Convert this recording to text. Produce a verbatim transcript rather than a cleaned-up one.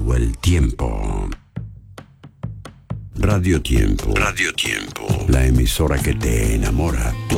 todo el tiempo. Radio Tiempo. Radio Tiempo. La emisora que te enamora.